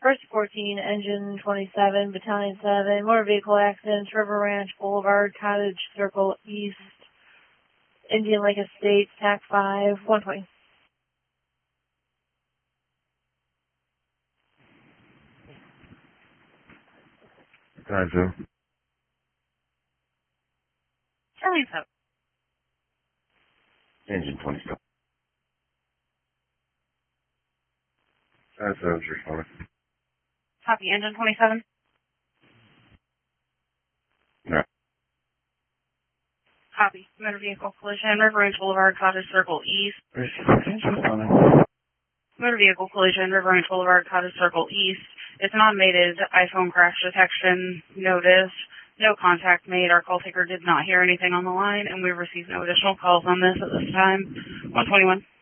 First 14, Engine 27, Battalion 7, motor vehicle accidents, River Ranch Boulevard, Cottage Circle East, Indian Lake Estates, TAC 5, 120. Time 2. Charlie 7. Engine 27. Time 7's responding. Copy, Engine 27. No. Copy. Motor vehicle collision, River Ranch Boulevard, Cottage Circle East. Responding. Motor vehicle collision, River Ranch Boulevard, Cottage Circle East. It's an automated iPhone crash detection notice. No contact made. Our call taker did not hear anything on the line, and we received no additional calls on this at this time. 121.